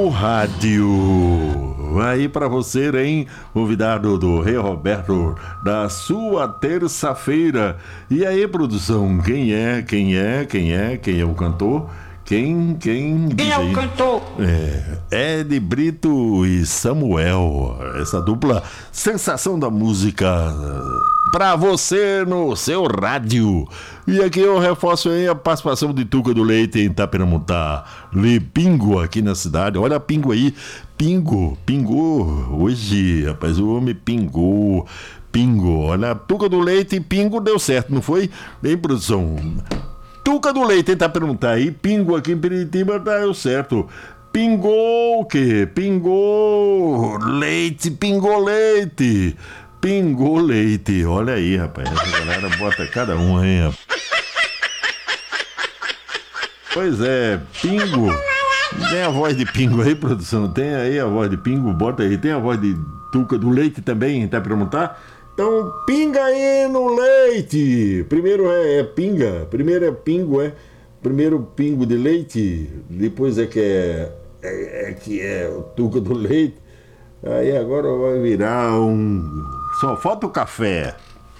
O rádio. Aí pra você, hein? Convidado do Rei Roberto da sua terça-feira. E aí, produção? Quem é o cantor? Quem Quem é o cantor? Ed Brito e Samuel. Essa dupla sensação da música pra você no seu rádio. E aqui eu reforço aí a participação de Tuca do Leite em Itaperamutá. Pingo aqui na cidade. Olha Pingo aí. Pingou hoje, rapaz. O homem pingou. Olha, Tuca do Leite e Pingo deu certo, não foi? Bem, produção. Tuca do Leite, tentar perguntar aí. Pingo aqui em Piritiba deu certo. Pingou o quê? Pingou leite. Olha aí, rapaz. A galera bota cada um aí, rapaz. Pois é, Pingo. Tem a voz de Pingo aí, produção? Tem aí a voz de Pingo? Bota aí. Tem a voz de Tuca do Leite também, tá perguntar? Então, pinga aí no leite. Primeiro é pinga. Primeiro é pingo, Primeiro pingo de leite. Depois é que é o Tuca do Leite. Aí agora vai virar um... Só falta o café.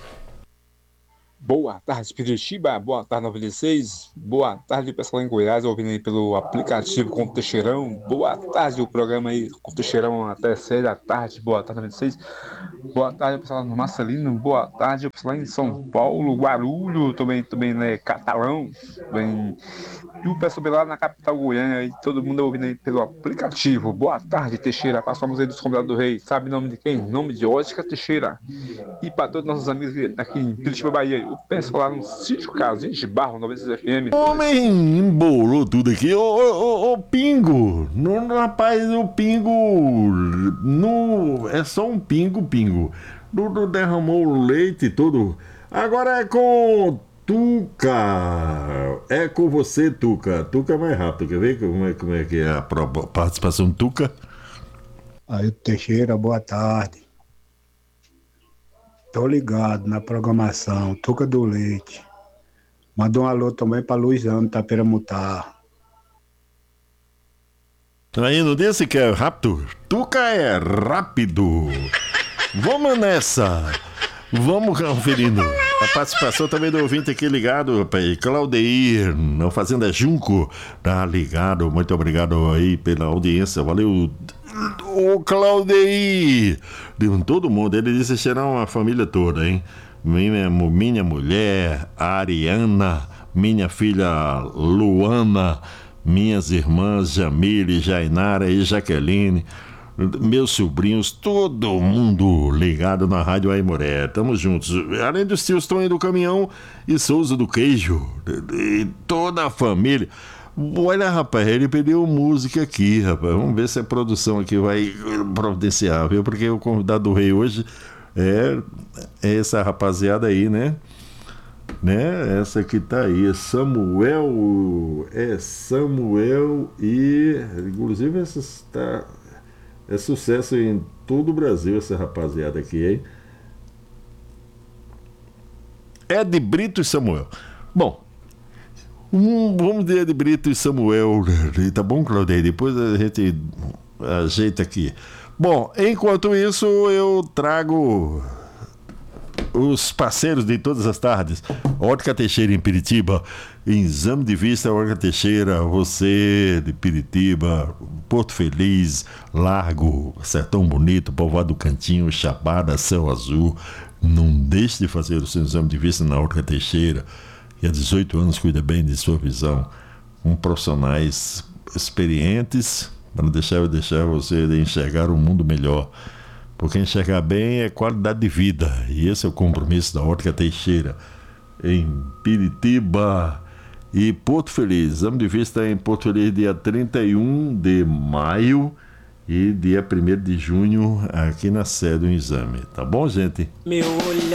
Boa tarde, Piritiba. Boa tarde, 96. Boa tarde, pessoal em Goiás, ouvindo aí pelo aplicativo com o Teixeirão. Boa tarde, o programa aí com o Teixeirão até 6 da tarde. Boa tarde, 96. Boa tarde, pessoal no Marcelino. Boa tarde, pessoal em São Paulo, Guarulhos, também né, Catalão. Também... E o pessoal lá na capital Goiânia, aí, todo mundo ouvindo aí pelo aplicativo. Boa tarde, Teixeira. Passamos aí dos convidados do Rei. Sabe o nome de quem? Nome de Ótica Teixeira. E para todos nossos amigos aqui em Piritiba, Bahia, o pessoal lá no Sítio Casinho de Barro, 96 FM. Homem, embolou tudo aqui. Ô, Pingo. Não, rapaz, o Pingo. Não, é só um pingo. Dudu derramou o leite todo. Agora é com Tuca. É com você, Tuca. Tuca é mais rápido. Quer ver como é que é a participação do Tuca? Aí, Teixeira, boa tarde. Tô ligado na programação, Tuca do Leite. Manda um alô também pra Luizão, Itaperamutá. Aí no desse que é rápido, Tuca é rápido. Vamos nessa. Vamos conferindo. A participação também do ouvinte aqui ligado, rapaz. Claudeir, na Fazenda Junco. Tá ligado, muito obrigado aí pela audiência. Valeu. Ô Claudeir. Todo mundo, ele disse que será uma família toda, hein? Minha mulher, a Ariana, minha filha Luana, minhas irmãs Jamile, Jainara e Jaqueline, meus sobrinhos, todo mundo ligado na Rádio Aimoré. Tamo juntos. Além dos tios Tonho do Caminhão e Souza do Queijo. E toda a família. Olha, rapaz, ele pediu música aqui, rapaz. Vamos ver se a produção aqui vai providenciar, viu? Porque o convidado do Rei hoje é essa rapaziada aí, né? Essa que tá aí, é Samuel e inclusive é sucesso em todo o Brasil essa rapaziada aqui, hein? Ed Brito e Samuel. Bom, vamos de Ed Brito e Samuel, tá bom, Claudio? Depois a gente ajeita aqui. Bom, enquanto isso eu trago os parceiros de todas as tardes. Ótica Teixeira em Piritiba, Exame de Vista Ótica Teixeira, você de Piritiba, Porto Feliz, Largo, Sertão Bonito, Povoado do Cantinho, Chapada, Céu Azul. Não deixe de fazer o seu exame de vista na Ótica Teixeira, que há 18 anos cuida bem de sua visão, com profissionais experientes para deixar você enxergar um mundo melhor. Porque enxergar bem é qualidade de vida. E esse é o compromisso da Ótica Teixeira, em Piritiba e Porto Feliz. Exame de vista em Porto Feliz dia 31 de maio e dia 1º de junho aqui na sede do exame. Tá bom, gente? Meu olhar